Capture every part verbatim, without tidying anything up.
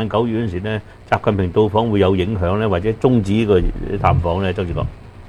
九月嗰陣時咧，習近平到訪會有影響咧，或者終止呢個談訪咧？周志國，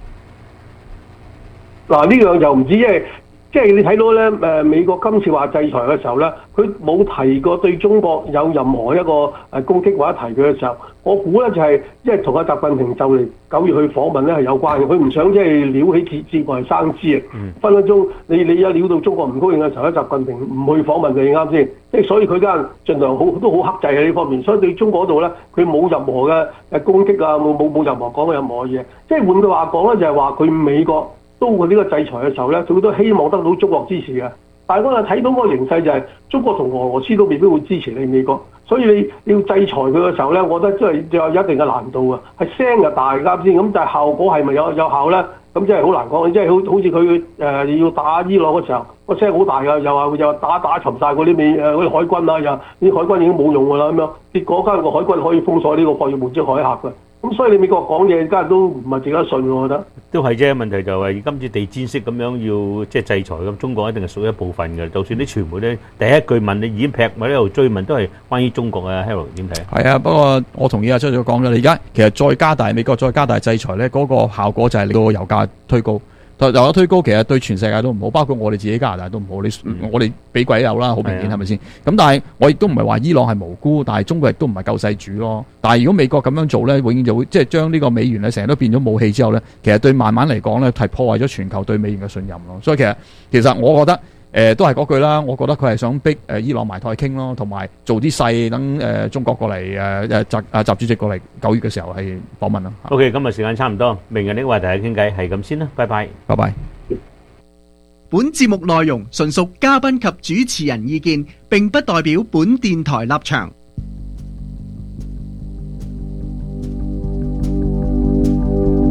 嗱呢樣就唔知，因為即係你睇到咧誒美國今次話制裁嘅時候咧，佢冇提過對中國有任何一個誒攻擊或者提佢嘅時候，我估咧就係即係同阿習近平就嚟九月去訪問咧係有關嘅，佢唔想即係撩起節節外生枝啊！嗯、分分鐘你你一撩到中國唔高興嘅時候咧，習近平唔去訪問你啱先，即係所以佢梗係盡量好都好克制喺呢方面，所以對中國嗰度咧佢冇任何嘅誒攻擊啊，冇冇冇任何講嘅任何嘢，即係換句話講咧就係話佢美國都會呢個制裁嘅時候咧，佢都希望得到中國支持嘅。但係我又睇到嗰個形勢就係中國同俄羅斯都未必會支持你美國，所以你你要制裁佢嘅時候咧，我覺得真係有一定嘅難度啊。係聲就大啱先，咁但係效果係咪有有效咧？咁真係好難講。即係好好似佢誒要打伊朗嘅時候，個聲好大㗎，又話又話打打沉晒嗰啲美誒嗰啲海軍啊，又啲海軍已經冇用㗎啦咁樣。結果間個海軍可以封鎖呢個霍爾木茲海峽㗎。咁所以你美國講嘢，梗係都唔係值得信喎，我覺得。 都係啫，問題就係今次地氈式咁樣要即係制裁咁，中國一定係屬於一部分嘅。就算啲傳媒咧第一句問你已經劈埋喺度追問，都係關於中國嘅。Harold 點睇？ 係啊，不過我同意阿周總講咗，你而家其實再加大美國再加大制裁咧，嗰個效果就係令到個油價推高。油價推高其實對全世界都唔好，包括我哋自己加拿大都唔好。你、嗯、我哋俾鬼油啦，好明顯係咪先？咁但係我亦都唔係話伊朗係無辜，但係中國亦都唔係救世主咯。但係如果美國咁樣做咧，永遠就會即係將呢個美元咧成日都變咗武器之後咧，其實對慢慢嚟講咧係破壞咗全球對美元嘅信任咯。所以其實其實我覺得。誒、呃、都係嗰句啦，我覺得佢係想逼誒、呃、伊朗埋台傾咯，同埋做啲勢等誒中國過嚟誒誒習啊習主席過嚟九月嘅時候係訪問咯。 OK， 今日時間差唔多，明日呢個話題係傾偈，係咁先啦，拜拜， 拜拜。 本節目內容純屬嘉賓及主持人意見，並不代表本電台立場。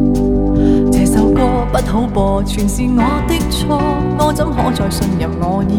不好播，全是我的錯，我怎可再信任我意？